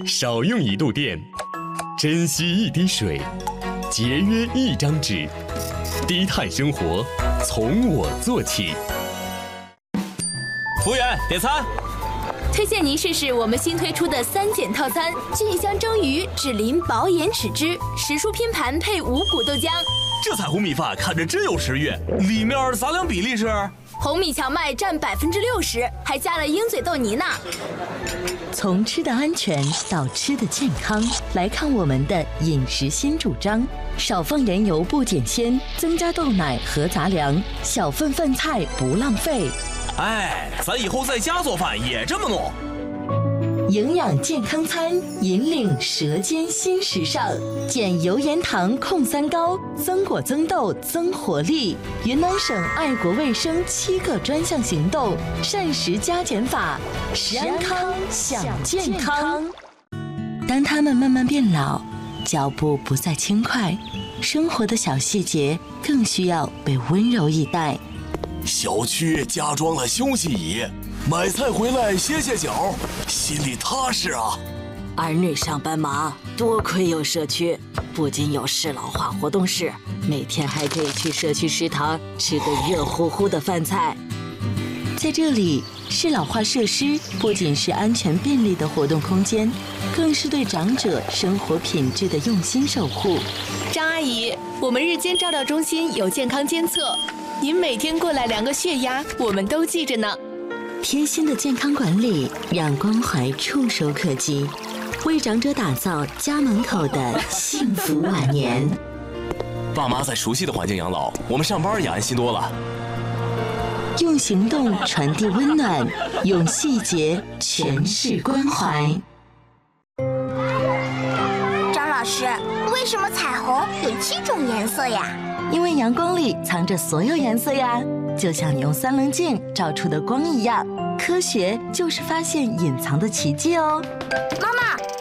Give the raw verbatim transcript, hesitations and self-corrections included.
少用一度电，珍惜一滴水，节约一张纸，低碳生活从我做起。 服务员，点餐。 推荐您试试我们新推出的三减套餐：菌香蒸鱼、脂淋薄盐豉汁、时蔬拼盘配五谷豆浆。 这彩虹米饭看着真有食欲，里面杂粮比例是？ 红米荞麦占百分之六十，还加了鹰嘴豆泥呢。 从吃的安全到吃的健康，来看我们的饮食新主张：少放盐油不减鲜，增加豆奶和杂粮，小份饭菜不浪费。 哎，咱以后在家做饭也这么弄。 营养健康餐，引领舌尖新时尚，减油盐糖控三高，增果增豆增活力。云南省爱国卫生七个专项行动，膳食加减法，食安康享健康。当他们慢慢变老，脚步不再轻快，生活的小细节更需要被温柔以待。 小区加装了休息椅，买菜回来歇歇脚，心里踏实啊。 儿女上班忙，多亏有社区，不仅有适老化活动室，每天还可以去社区食堂吃个热乎乎的饭菜。 在这里，适老化设施不仅是安全便利的活动空间，更是对长者生活品质的用心守护。 张阿姨，我们日间照料中心有健康监测，您每天过来量个血压，我们都记着呢。 贴心的健康管理，让关怀触手可及，为长者打造家门口的幸福晚年。 爸妈在熟悉的环境养老，我们上班也安心多了。 用行动传递温暖，用细节诠释关怀。 张老师，为什么彩虹有七种颜色呀？ 因为阳光里藏着所有颜色呀，就像你用三棱镜照出的光一样。科学就是发现隐藏的奇迹哦。 妈妈，